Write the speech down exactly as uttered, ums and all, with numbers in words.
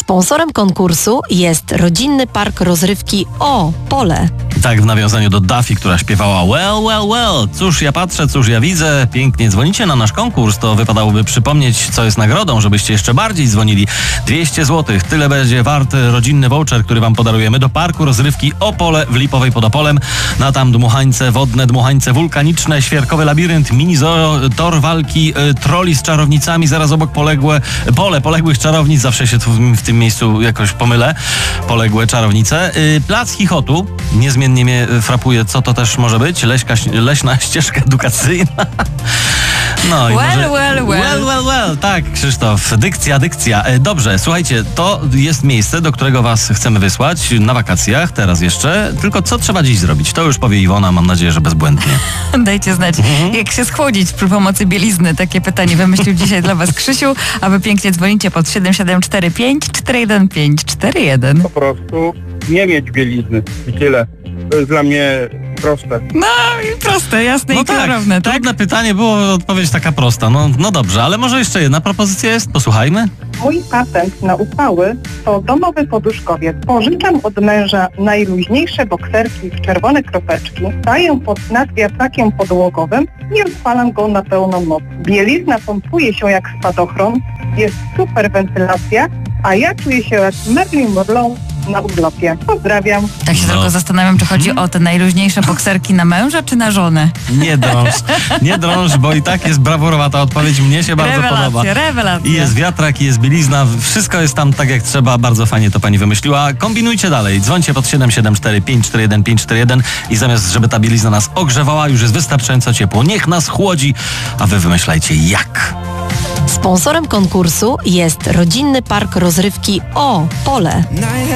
Sponsorem konkursu jest rodzinny park rozrywki O Pole. Tak, w nawiązaniu do Duffy, która śpiewała Well, well, well, cóż ja patrzę, cóż ja widzę. Pięknie dzwonicie na nasz konkurs, to wypadałoby przypomnieć, co jest nagrodą, żebyście jeszcze bardziej dzwonili. dwieście złotych, tyle będzie wart rodzinny voucher, który wam podarujemy do parku rozrywki Opole w Lipowej pod Opolem. Na tam dmuchańce wodne, dmuchańce wulkaniczne, świerkowy labirynt, mini zoo, tor walki, y, troli z czarownicami, zaraz obok poległe, pole poległych czarownic, zawsze się tu w, w tym miejscu jakoś pomylę, poległe czarownice. Y, plac chichotu, niezmiennie mnie frapuje, co to też może być, Leśka, leśna ścieżka edukacyjna. No i well, może... well, well. Well, well, well. Tak, Krzysztof, dykcja, dykcja. E, dobrze, słuchajcie, to jest miejsce, do którego was chcemy wysłać na wakacjach, teraz jeszcze. Tylko co trzeba dziś zrobić? To już powie Iwona, mam nadzieję, że bezbłędnie. Dajcie znać, mhm. jak się schłodzić przy pomocy bielizny. Takie pytanie wymyślił dzisiaj dla was Krzysiu, a wy pięknie dzwonicie pod siedem siedem cztery pięć cztery jeden pięć cztery jeden. Po prostu nie mieć bielizny i tyle. To jest dla mnie proste. No i proste, jasne No i klarowne, tak? Trudne pytanie było, odpowiedź taka prosta. No, no dobrze, ale może jeszcze jedna propozycja jest? Posłuchajmy. Mój patent na upały to domowy poduszkowiec. Pożyczam od męża najluźniejsze bokserki w czerwone kropeczki, staję pod, nad wiatrakiem podłogowym i odpalam go na pełną moc. Bielizna pompuje się jak spadochron, jest super wentylacja, a ja czuję się jak Marilyn Monroe na urlopie. Pozdrawiam. Tak się No. tylko zastanawiam, czy chodzi o te najluźniejsze bokserki na męża, czy na żonę? Nie drąż, nie drąż, bo i tak jest brawurowa ta odpowiedź, mnie się bardzo rewelacja, podoba. rewelacja. I jest wiatrak, i jest bielizna, wszystko jest tam tak jak trzeba, bardzo fajnie to pani wymyśliła. Kombinujcie dalej, dzwońcie pod siedem siedem cztery pięć cztery jeden pięć cztery jeden i zamiast, żeby ta bielizna nas ogrzewała, już jest wystarczająco ciepło, niech nas chłodzi, a wy wymyślajcie jak. Sponsorem konkursu jest rodzinny park rozrywki O Pole.